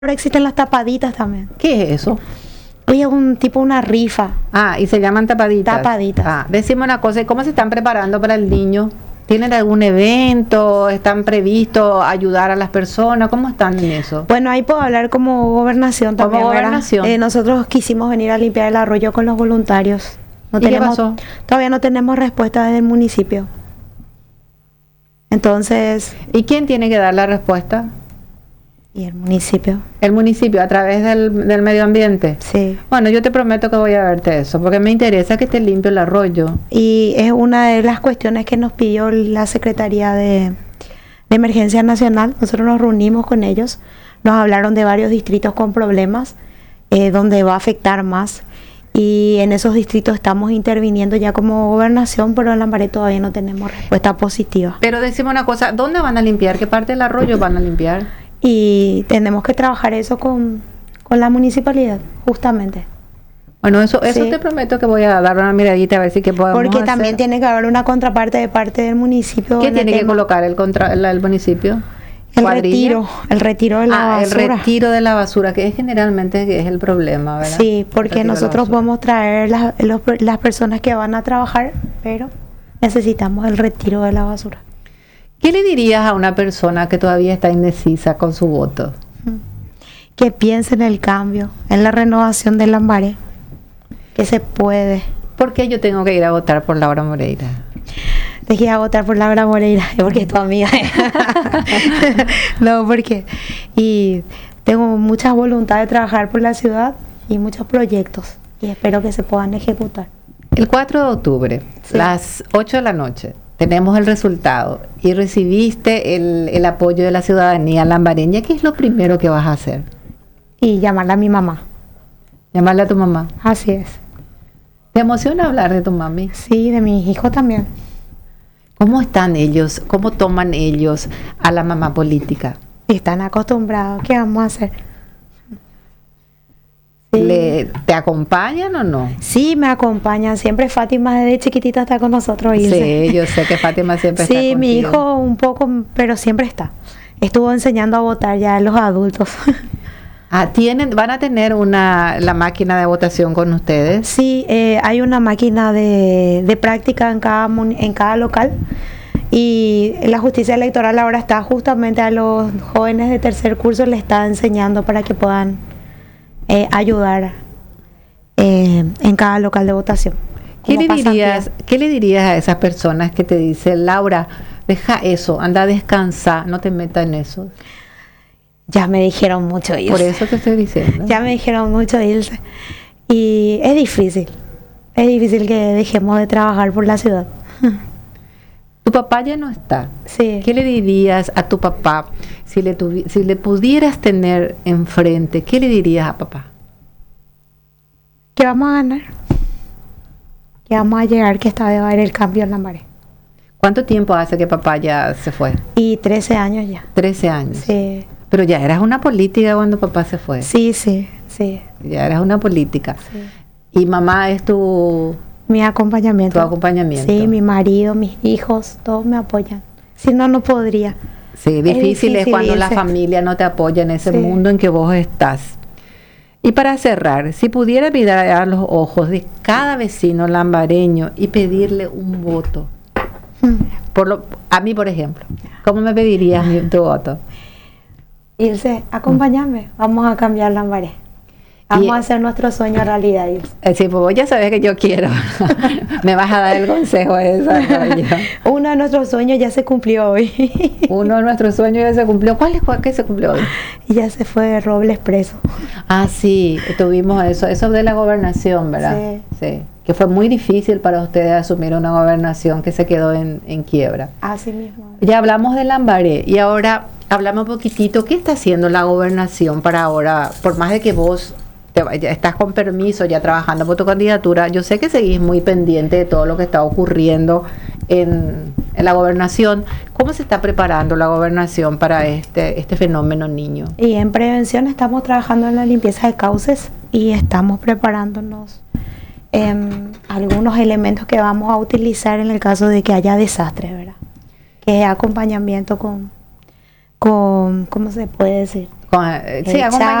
Ahora existen las tapaditas también. ¿Qué es eso? Oye, un tipo, una rifa. Ah, y se llaman tapaditas. Tapaditas. Ah, decime una cosa, ¿cómo se están preparando para el niño? ¿Tienen algún evento? ¿Están previstos ayudar a las personas? ¿Cómo están en eso? Bueno, ahí puedo hablar como gobernación Como también, ¿verdad? gobernación. Nosotros quisimos venir a limpiar el arroyo con los voluntarios. ¿Y qué pasó? Todavía no tenemos respuesta desde el municipio. Entonces, ¿Y quién tiene que dar la respuesta? ¿y el municipio? El municipio, a través del medio ambiente. Sí. Bueno, yo te prometo que voy a verte eso, porque me interesa que esté limpio el arroyo. Y es una de las cuestiones que nos pidió la Secretaría de Emergencia Nacional. Nosotros nos reunimos con ellos, nos hablaron de varios distritos con problemas, donde va a afectar más. Y en esos distritos estamos interviniendo ya como gobernación, pero en Lambaré todavía no tenemos respuesta positiva. Pero decime una cosa, ¿dónde van a limpiar? ¿Qué parte del arroyo van a limpiar? Y tenemos que trabajar eso con la municipalidad, justamente. Bueno, eso Sí. te prometo que voy a dar una miradita a ver si qué podemos Porque hacer. también tiene que haber una contraparte de parte del municipio. ¿Qué en tiene el que tema. colocar el municipio? El ¿Cuadrilla? retiro de la basura. El retiro de la basura, que es generalmente que es el problema, ¿verdad? Sí, El porque retiro de la nosotros basura. podemos traer las personas que van a trabajar, pero necesitamos el retiro de la basura. ¿Qué le dirías a una persona que todavía está indecisa con su voto? Que piense en el cambio, en la renovación del Lambaré, que se puede. ¿Por qué yo tengo que ir a votar por Laura Moreira? Dejé de votar por Laura Moreira, porque es tu amiga. No, porque y tengo mucha voluntad de trabajar por la ciudad y muchos proyectos, y espero que se puedan ejecutar. El 4 de octubre, Sí. las 8 de la noche, tenemos el resultado y recibiste el apoyo de la ciudadanía lambareña. ¿Qué es lo primero que vas a hacer? Y llamarla a mi mamá. Llamarle a tu mamá. Así es. ¿Te emociona hablar de tu mami? Sí, de mis hijos también. ¿Cómo están ellos? ¿Cómo toman ellos a la mamá política? Están acostumbrados. ¿Qué vamos a hacer? Sí. ¿Te acompañan o no? Sí, me acompañan. Siempre Fátima desde chiquitita está con nosotros. Ilse. Sí, yo sé que Fátima siempre está Sí, mi contigo. hijo un poco, pero siempre está. Estuvo enseñando a votar ya a los adultos. Ah, ¿van a tener la máquina de votación con ustedes? Sí, hay una máquina de práctica en cada local. Y la justicia electoral ahora está justamente a los jóvenes de tercer curso, le está enseñando para que puedan ayudar en cada local de votación. ¿Qué Como pasantía. ¿Qué le dirías a esas personas que te dicen, Laura, deja eso, anda a descansar, no te metas en eso? Ya me dijeron mucho, Ilse. Por eso te estoy diciendo. Ya me dijeron mucho, Ilse. Y es difícil que dejemos de trabajar por la ciudad. Tu papá ya no está. Sí. ¿Qué le dirías a tu papá si le pudieras tener enfrente? ¿Qué le dirías a papá? Que vamos a ganar. Que vamos a llegar, que esta vez va a haber el cambio en Lambaré. ¿Cuánto tiempo hace que papá ya se fue? Y 13 años ya. 13 años. Sí. Pero ya eras una política cuando papá se fue. Sí, sí, sí. Ya eras una política. Sí. Y mamá es tu Mi acompañamiento. acompañamiento. Sí, mi marido, mis hijos, todos me apoyan. Si no, no podría. Sí, difícil es cuando la irse. familia no te apoya en ese Sí. mundo en que vos estás. Y para cerrar, si pudiera mirar a los ojos de cada vecino lambareño y pedirle un voto, a mí por ejemplo, ¿cómo me pedirías tu voto? Ilse, acompáñame. Vamos a cambiar Lambaré. Vamos a hacer nuestro sueño realidad, Ilse. Sí, pues vos ya sabes que yo quiero. Me vas a dar el consejo de desarrollo. Uno de nuestros sueños ya se cumplió hoy. Uno de nuestros sueños ya se cumplió. ¿Qué se cumplió hoy? Y ya se fue de Robles preso. Ah, sí, tuvimos eso de la gobernación, ¿verdad? Sí. Que fue muy difícil para ustedes asumir una gobernación que se quedó en quiebra. Así mismo. Ya hablamos de Lambaré y ahora hablamos un poquitito. ¿Qué está haciendo la gobernación para ahora? Por más de que vos ya estás con permiso, ya trabajando por tu candidatura, yo sé que seguís muy pendiente de todo lo que está ocurriendo en la gobernación. ¿Cómo se está preparando la gobernación para este fenómeno niño? Y en prevención estamos trabajando en la limpieza de cauces y estamos preparándonos algunos elementos que vamos a utilizar en el caso de que haya desastres, ¿verdad? Que es acompañamiento con ¿cómo se puede decir? Sí, Chao.